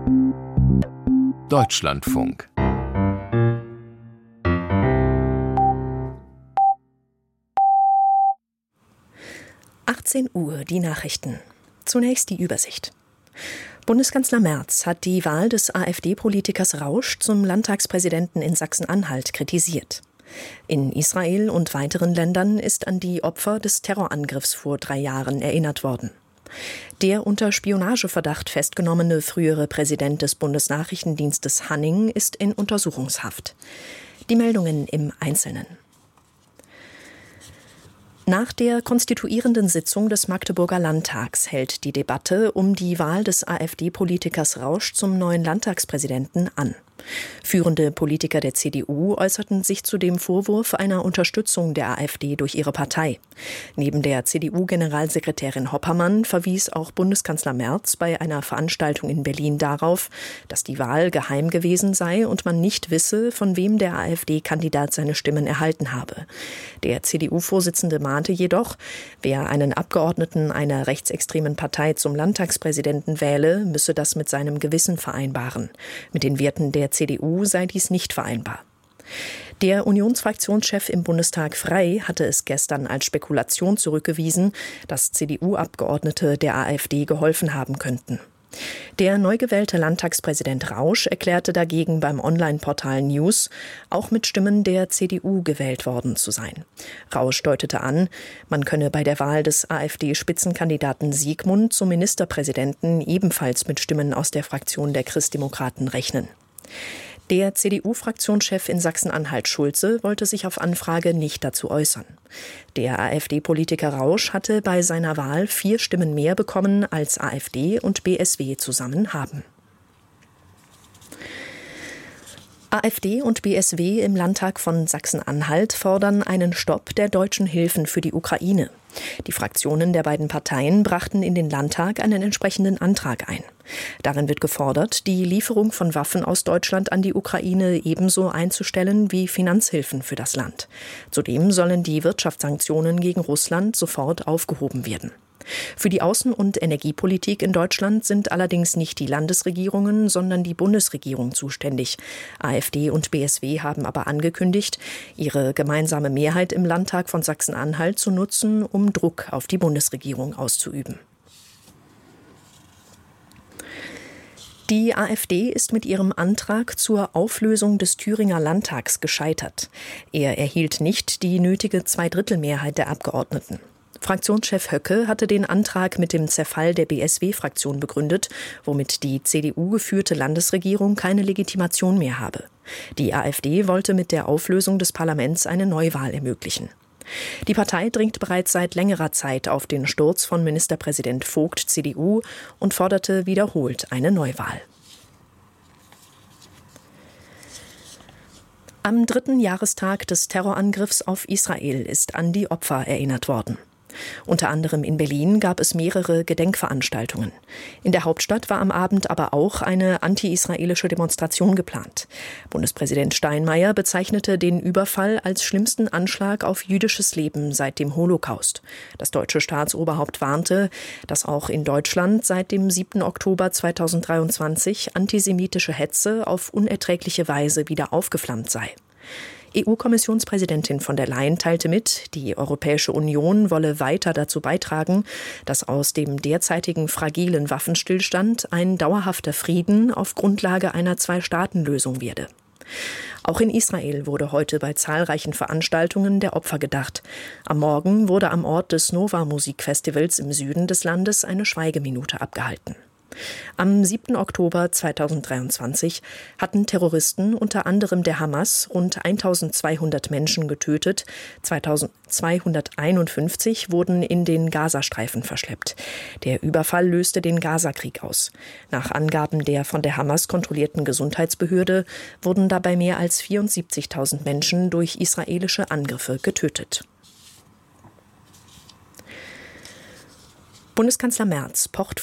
Deutschlandfunk. Uhr, die Nachrichten. Zunächst die Übersicht. Bundeskanzler Merz hat die Wahl des AfD-Politikers Rausch zum Landtagspräsidenten in Sachsen-Anhalt kritisiert. In Israel und weiteren Ländern ist an die Opfer des Terrorangriffs vor 3 Jahren erinnert worden. Der unter Spionageverdacht festgenommene frühere Präsident des Bundesnachrichtendienstes Hanning ist in Untersuchungshaft. Die Meldungen im Einzelnen. Nach der konstituierenden Sitzung des Magdeburger Landtags hält die Debatte um die Wahl des AfD-Politikers Rausch zum neuen Landtagspräsidenten an. Führende Politiker der CDU äußerten sich zu dem Vorwurf einer Unterstützung der AfD durch ihre Partei. Neben der CDU-Generalsekretärin Hoppermann verwies auch Bundeskanzler Merz bei einer Veranstaltung in Berlin darauf, dass die Wahl geheim gewesen sei und man nicht wisse, von wem der AfD-Kandidat seine Stimmen erhalten habe. Der CDU-Vorsitzende mahnte jedoch, wer einen Abgeordneten einer rechtsextremen Partei zum Landtagspräsidenten wähle, müsse das mit seinem Gewissen vereinbaren. Mit den Werten der CDU sei dies nicht vereinbar. Der Unionsfraktionschef im Bundestag Frey hatte es gestern als Spekulation zurückgewiesen, dass CDU-Abgeordnete der AfD geholfen haben könnten. Der neu gewählte Landtagspräsident Rausch erklärte dagegen beim Online-Portal News, auch mit Stimmen der CDU gewählt worden zu sein. Rausch deutete an, man könne bei der Wahl des AfD-Spitzenkandidaten Siegmund zum Ministerpräsidenten ebenfalls mit Stimmen aus der Fraktion der Christdemokraten rechnen. Der CDU-Fraktionschef in Sachsen-Anhalt Schulze wollte sich auf Anfrage nicht dazu äußern. Der AfD-Politiker Rausch hatte bei seiner Wahl 4 Stimmen mehr bekommen, als AfD und BSW zusammen haben. AfD und BSW im Landtag von Sachsen-Anhalt fordern einen Stopp der deutschen Hilfen für die Ukraine. Die Fraktionen der beiden Parteien brachten in den Landtag einen entsprechenden Antrag ein. Darin wird gefordert, die Lieferung von Waffen aus Deutschland an die Ukraine ebenso einzustellen wie Finanzhilfen für das Land. Zudem sollen die Wirtschaftssanktionen gegen Russland sofort aufgehoben werden. Für die Außen- und Energiepolitik in Deutschland sind allerdings nicht die Landesregierungen, sondern die Bundesregierung zuständig. AfD und BSW haben aber angekündigt, ihre gemeinsame Mehrheit im Landtag von Sachsen-Anhalt zu nutzen, um Druck auf die Bundesregierung auszuüben. Die AfD ist mit ihrem Antrag zur Auflösung des Thüringer Landtags gescheitert. Er erhielt nicht die nötige 2/3-Mehrheit der Abgeordneten. Fraktionschef Höcke hatte den Antrag mit dem Zerfall der BSW-Fraktion begründet, womit die CDU-geführte Landesregierung keine Legitimation mehr habe. Die AfD wollte mit der Auflösung des Parlaments eine Neuwahl ermöglichen. Die Partei dringt bereits seit längerer Zeit auf den Sturz von Ministerpräsident Vogt CDU und forderte wiederholt eine Neuwahl. Am 3. Jahrestag des Terrorangriffs auf Israel ist an die Opfer erinnert worden. Unter anderem in Berlin gab es mehrere Gedenkveranstaltungen. In der Hauptstadt war am Abend aber auch eine anti-israelische Demonstration geplant. Bundespräsident Steinmeier bezeichnete den Überfall als schlimmsten Anschlag auf jüdisches Leben seit dem Holocaust. Das deutsche Staatsoberhaupt warnte, dass auch in Deutschland seit dem 7. Oktober 2023 antisemitische Hetze auf unerträgliche Weise wieder aufgeflammt sei. EU-Kommissionspräsidentin von der Leyen teilte mit, die Europäische Union wolle weiter dazu beitragen, dass aus dem derzeitigen fragilen Waffenstillstand ein dauerhafter Frieden auf Grundlage einer 2-Staaten-Lösung werde. Auch in Israel wurde heute bei zahlreichen Veranstaltungen der Opfer gedacht. Am Morgen wurde am Ort des Nova-Musikfestivals im Süden des Landes eine Schweigeminute abgehalten. Am 7. Oktober 2023 hatten Terroristen, unter anderem der Hamas, rund 1200 Menschen getötet. 2251 wurden in den Gazastreifen verschleppt. Der Überfall löste den Gazakrieg aus. Nach Angaben der von der Hamas kontrollierten Gesundheitsbehörde wurden dabei mehr als 74.000 Menschen durch israelische Angriffe getötet. Bundeskanzler Merz pocht